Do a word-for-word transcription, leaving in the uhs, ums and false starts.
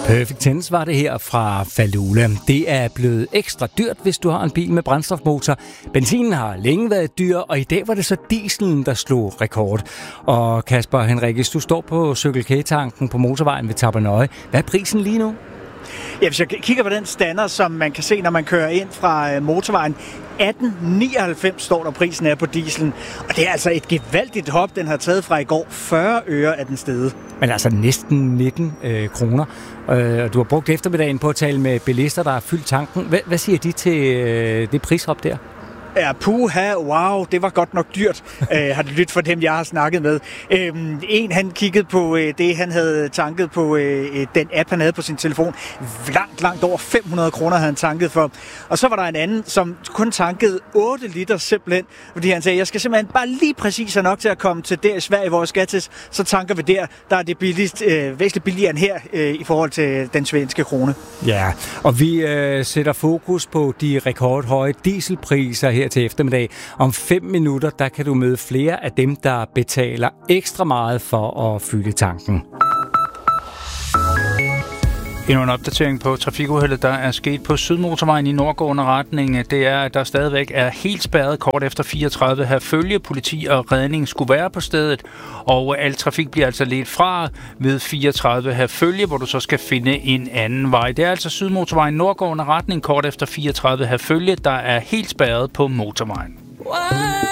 Perfect Tense var det her fra Falula. Det er blevet ekstra dyrt, hvis du har en bil med brændstofmotor. Benzinen har længe været dyr, og i dag var det så dieselen, der slog rekord. Og Kasper Henriques, du står på Circle K-tanken på motorvejen ved Tappernøje. Hvad er prisen lige nu? Ja, hvis jeg kigger på den stander, som man kan se, når man kører ind fra motorvejen, atten nioghalvfems står der prisen er på dieselen. Og det er altså et gevaldigt hop, den har taget fra i går. fyrre øre af den stede. Men altså næsten nitten øh, kroner. Øh, du har brugt eftermiddagen på at tale med bilister, der har fyldt tanken. Hvad, hvad siger de til øh, det prishop der? Ja, puha, wow, det var godt nok dyrt, øh, har det lyttet for dem, jeg har snakket med. Øhm, en, han kiggede på øh, det, han havde tanket på øh, den app, han havde på sin telefon. Langt, langt over fem hundrede kroner havde han tanket for. Og så var der en anden, som kun tankede otte liter simpelthen, fordi han sagde, jeg skal simpelthen bare lige præcis have nok til at komme til der i Sverige, hvor jeg skal til, så tanker vi der. Der er det billigst, øh, væsentligt billigere end her øh, i forhold til den svenske krone. Ja, og vi øh, sætter fokus på de rekordhøje dieselpriser her til eftermiddag. Om fem minutter, der kan du møde flere af dem, der betaler ekstra meget for at fylde tanken. Endnu en opdatering på trafikuheldet, der er sket på Sydmotorvejen i nordgående retning. Det er, at der stadigvæk er helt spærret kort efter fireogtredive. Her følge politi og redning skulle være på stedet, og al trafik bliver altså ledt fra ved fireogtredive. Her følge, hvor du så skal finde en anden vej. Det er altså Sydmotorvejen nordgående retning kort efter fireogtredive. Her følge, der er helt spærret på motorvejen.